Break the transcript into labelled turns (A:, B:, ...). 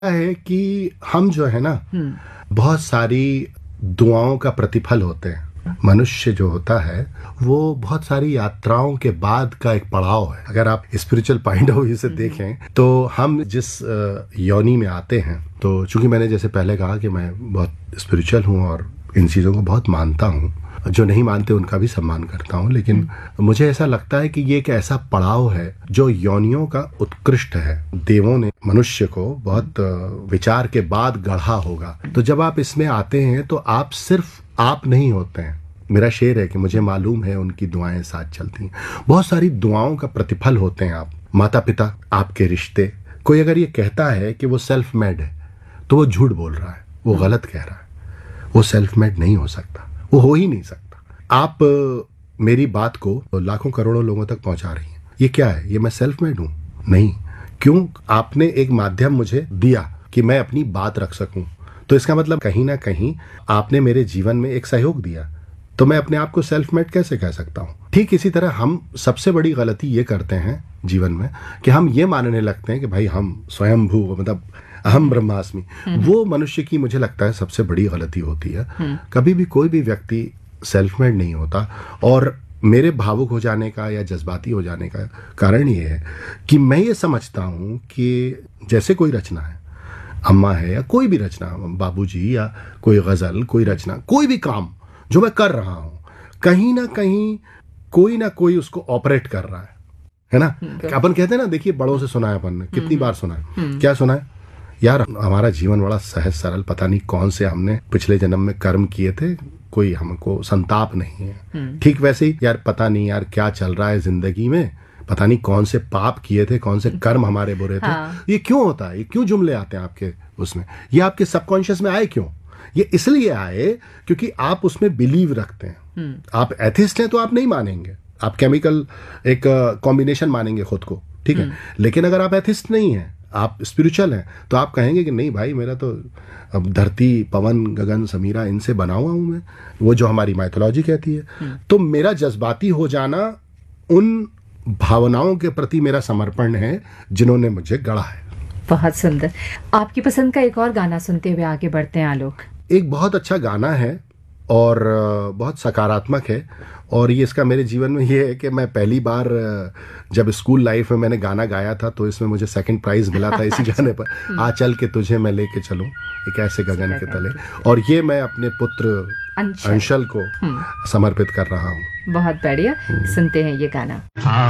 A: है कि हम जो है ना, बहुत सारी दुआओं का प्रतिफल होते हैं। मनुष्य जो होता है वो बहुत सारी यात्राओं के बाद का एक पड़ाव है। अगर आप स्पिरिचुअल पॉइंट ऑफ व्यू से देखें तो हम जिस योनि में आते हैं, तो चूंकि मैंने जैसे पहले कहा कि मैं बहुत स्पिरिचुअल हूँ और इन चीज़ों को बहुत मानता हूँ, जो नहीं मानते उनका भी सम्मान करता हूँ, लेकिन मुझे ऐसा लगता है कि ये एक ऐसा पड़ाव है जो योनियों का उत्कृष्ट है। देवों ने मनुष्य को बहुत विचार के बाद गढ़ा होगा। तो जब आप इसमें आते हैं तो आप सिर्फ आप नहीं होते हैं। मेरा शेर है कि मुझे मालूम है उनकी दुआएं साथ चलती हैं। बहुत सारी दुआओं का प्रतिफल होते हैं आप, माता पिता, आपके रिश्ते। कोई अगर ये कहता है कि वो सेल्फ मेड है तो वो झूठ बोल रहा है, वो गलत कह रहा है। वो सेल्फ मेड नहीं हो सकता, वो हो ही नहीं सकता। आप मेरी बात को लाखों करोड़ों लोगों तक पहुंचा रही हैं। ये क्या है? ये मैं सेल्फ मेड हूं? नहीं। क्यों? आपने एक माध्यम मुझे दिया कि मैं अपनी बात रख सकूं, तो इसका मतलब कहीं ना कहीं आपने मेरे जीवन में एक सहयोग दिया। तो मैं अपने आप को सेल्फ मेड कैसे कह सकता हूं? ठीक इसी तरह हम सबसे बड़ी गलती ये करते हैं जीवन में कि हम ये मानने लगते हैं कि भाई हम स्वयंभू, मतलब अहम ब्रह्मास्मि। वो मनुष्य की मुझे लगता है सबसे बड़ी गलती होती है। कभी भी कोई भी व्यक्ति सेल्फ मेड नहीं होता। और मेरे भावुक हो जाने का या जज्बाती हो जाने का कारण ये है कि मैं ये समझता हूँ कि जैसे कोई रचना है, अम्मा है या कोई भी रचना, बाबूजी या कोई गजल, कोई रचना, कोई भी काम जो मैं कर रहा हूँ, कहीं ना कोई उसको ऑपरेट कर रहा है ना। अपन कहते हैं ना, देखिए बड़ों से सुना है अपन ने, कितनी बार सुना है, क्या सुना है यार, हमारा जीवन बड़ा सहज सरल, पता नहीं कौन से हमने पिछले जन्म में कर्म किए थे, कोई हमको संताप नहीं है। ठीक वैसे ही यार, पता नहीं यार क्या चल रहा है जिंदगी में, पता नहीं कौन से पाप किए थे, कौन से कर्म हमारे बुरे थे। ये क्यों होता है? ये क्यों जुमले आते हैं आपके उसमें? ये आपके सबकॉन्शियस में आए क्यों? ये इसलिए आए क्योंकि आप उसमें बिलीव रखते हैं। आप एथिस्ट हैं तो आप नहीं मानेंगे, आप केमिकल एक कॉम्बिनेशन मानेंगे खुद को, ठीक है। लेकिन अगर आप एथिस्ट नहीं हैं, आप स्पिरिचुअल हैं, तो आप कहेंगे कि नहीं भाई, मेरा तो अब धरती, पवन, गगन, समीरा, इनसे बना हुआ हूं मैं, वो जो हमारी माइथोलॉजी कहती है। तो मेरा जज्बाती हो जाना उन भावनाओं के प्रति मेरा समर्पण है जिन्होंने मुझे गढ़ा है।
B: बहुत सुंदर। आपकी पसंद का एक और गाना सुनते हुए आगे बढ़ते हैं आलोक।
A: एक बहुत अच्छा गाना है और बहुत सकारात्मक है, और ये इसका मेरे जीवन में ये है कि मैं पहली बार जब स्कूल लाइफ में मैंने गाना गाया था तो इसमें मुझे सेकंड प्राइज मिला था इसी गाने पर, आ चल के तुझे मैं लेके चलूं एक ऐसे गगन के तले। और ये मैं अपने पुत्र अंशल को समर्पित कर रहा हूँ।
B: बहुत बढ़िया, सुनते हैं ये गाना।